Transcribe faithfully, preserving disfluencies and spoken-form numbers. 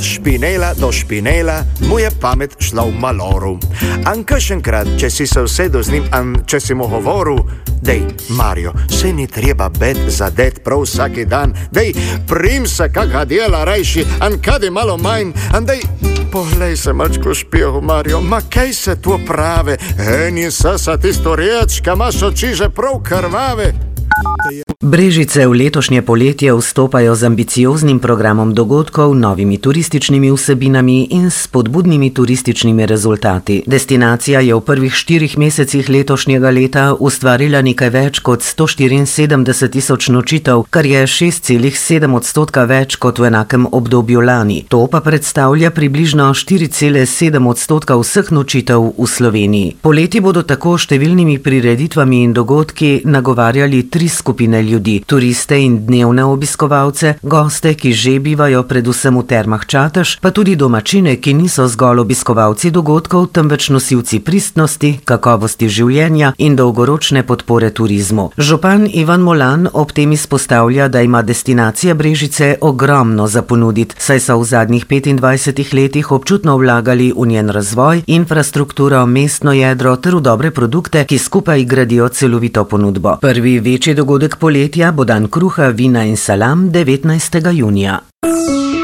špinela do špinela mu je pamet šla v maloru. An kakšenkrat, če si se usedel z njim, an če si mu govoril, dej, Mario, se ni treba bed zadet prav vsaki dan, dej, prim se kakega dela rajši, an kadi malo manj, an dej, poglej se mačko špijo, Mario, ma kaj se to prave, eni sasa tisto reč, ka imaš oči že prav krvave. Brežice v letošnje poletje vstopajo z ambicioznim programom dogodkov, novimi turističnimi vsebinami in spodbudnimi turističnimi rezultati. Destinacija je v prvih štirih mesecih letošnjega leta ustvarila nekaj več kot sto štiriinsedemdeset tisoč nočitev, kar je šest celih sedem odstotka več kot v enakem obdobju lani. To pa predstavlja približno štiri cele sedem odstotka vseh nočitev v Sloveniji. Poleti bodo tako številnimi prireditvami in dogodki nagovarjali tri skupine ljudi. ljudi, turiste in dnevne obiskovalce, goste, ki že bivajo predvsem v Termah Čatež, pa tudi domačine, ki niso zgolj obiskovalci dogodkov, temveč nosilci pristnosti, kakovosti življenja in dolgoročne podpore turizmu. Župan Ivan Molan ob tem izpostavlja, da ima destinacija Brežice ogromno za ponuditi, saj so v zadnjih petindvajsetih letih občutno vlagali v njen razvoj, infrastrukturo, mestno jedro ter v dobre produkte, ki skupaj gradijo celovito ponudbo. Prvi večji dogodek poletja bo dan kruha, vina in salam devetnajstega junija.